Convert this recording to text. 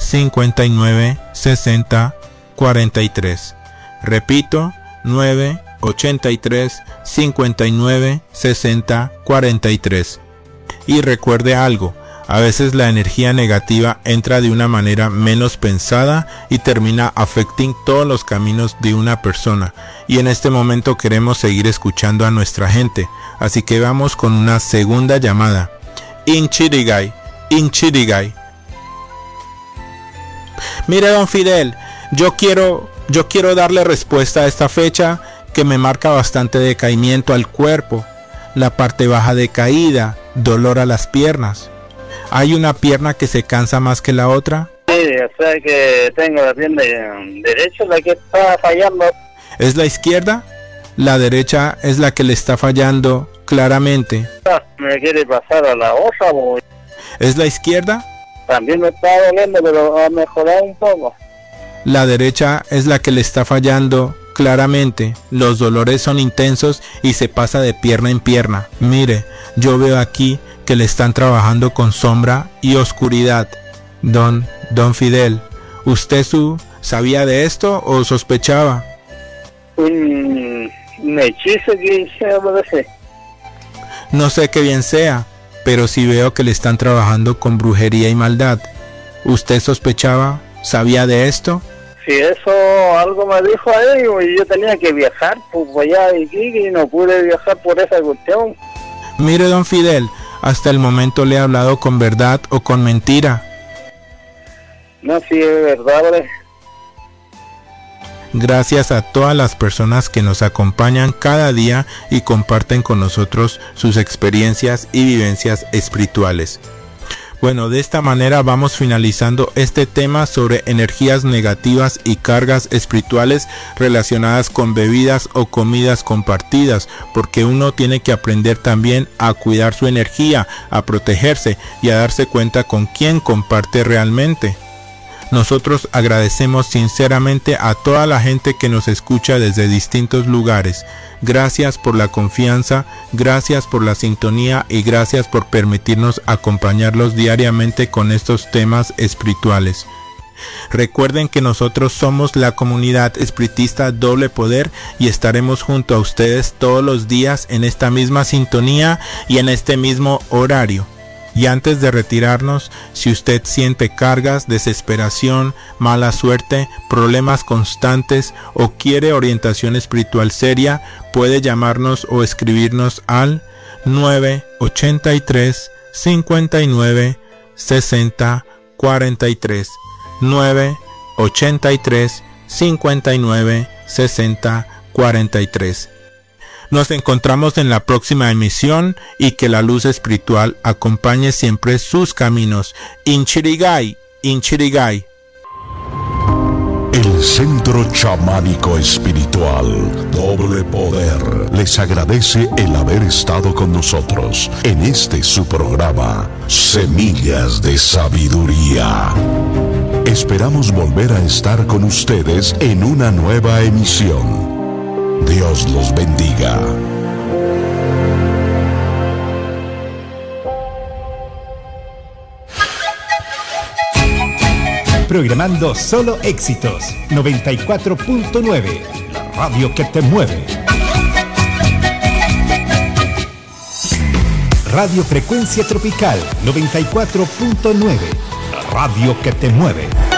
59 60 43. Repito, 983 59 60 43. Y recuerde algo, a veces la energía negativa entra de una manera menos pensada y termina afectando todos los caminos de una persona. Y en este momento queremos seguir escuchando a nuestra gente, así que vamos con una segunda llamada. Inchirigai, Inchirigai. Mire, don Fidel, yo quiero darle respuesta a esta fecha que me marca bastante decaimiento al cuerpo, la parte baja decaída, dolor a las piernas. ¿Hay una pierna que se cansa más que la otra? Sí, o sea que tengo la pierna derecha la que está fallando. ¿Es la izquierda? La derecha es la que le está fallando claramente. Me quiere pasar a la otra, boy. ¿Es la izquierda? También me está doliendo, pero ha mejorado un poco. La derecha es la que le está fallando claramente. Los dolores son intensos y se pasa de pierna en pierna. Mire, yo veo aquí que le están trabajando con sombra y oscuridad. Don Fidel, ¿usted sabía de esto o sospechaba? Un hechizo que se parece. No sé qué bien sea, pero sí veo que le están trabajando con brujería y maldad. ¿Usted sospechaba? ¿Sabía de esto? Sí, eso algo me dijo ahí, y yo tenía que viajar pues allá de Iquique y no pude viajar por esa cuestión. Mire, don Fidel, hasta el momento le he hablado con verdad o con mentira. No, sí, es verdad, ¿vale? Gracias a todas las personas que nos acompañan cada día y comparten con nosotros sus experiencias y vivencias espirituales. Bueno, de esta manera vamos finalizando este tema sobre energías negativas y cargas espirituales relacionadas con bebidas o comidas compartidas, porque uno tiene que aprender también a cuidar su energía, a protegerse y a darse cuenta con quién comparte realmente. Nosotros agradecemos sinceramente a toda la gente que nos escucha desde distintos lugares. Gracias por la confianza, gracias por la sintonía y gracias por permitirnos acompañarlos diariamente con estos temas espirituales. Recuerden que nosotros somos la comunidad espiritista Doble Poder y estaremos junto a ustedes todos los días en esta misma sintonía y en este mismo horario. Y antes de retirarnos, si usted siente cargas, desesperación, mala suerte, problemas constantes o quiere orientación espiritual seria, puede llamarnos o escribirnos al 983 59 60 43 983 59 60 43. Nos encontramos en la próxima emisión y que la luz espiritual acompañe siempre sus caminos. Inchirigai, Inchirigai. El Centro Chamánico Espiritual Doble Poder les agradece el haber estado con nosotros en este su programa Semillas de Sabiduría. Esperamos volver a estar con ustedes en una nueva emisión. Dios los bendiga. Programando solo éxitos. 94.9. La radio que te mueve. Radio Frecuencia Tropical. 94.9. La radio que te mueve.